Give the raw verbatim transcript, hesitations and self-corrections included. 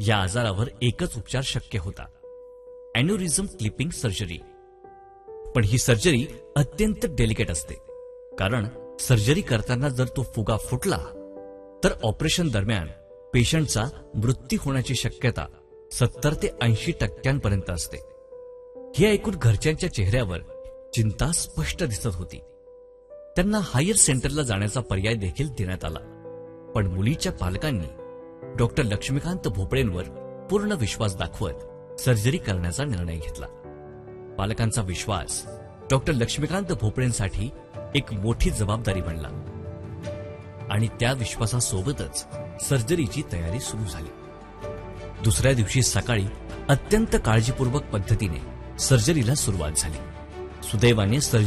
या आजारावर एकच उपचार शक्य होता, अॅन्युरिझम क्लिपिंग सर्जरी. पण ही सर्जरी अत्यंत डेलिकेट असते, कारण सर्जरी करताना जर तो फुगा फुटला तर ऑपरेशन दरम्यान पेशंटचा मृत्यू होण्याची शक्यता सत्तर ते ऐंशी टक्क्यांपर्यंत असते. हे ऐकून घरच्यांच्या चेहऱ्यावर चिंता स्पष्ट दिसत होती. त्यांना हायर सेंटरला जाण्याचा पर्याय देखील देण्यात आला. पण मुलीच्या पालकांनी डॉक्टर लक्ष्मीकांत भोपळेंवर पूर्ण विश्वास दाखवत सर्जरी करण्याचा निर्णय घेतला. पालकांचा विश्वास डॉक्टर लक्ष्मीकांत भोपळेंसाठी एक मोठी जबाबदारी बनला आणि त्या विश्वासासोबतच सर्जरीची तयारी सुरू झाली. दुसऱ्या दिवशी सकाळी अत्यंत काळजीपूर्वक पद्धतीने सर्जरीला सुरुवात झाली. सुदैवाने सर्जरी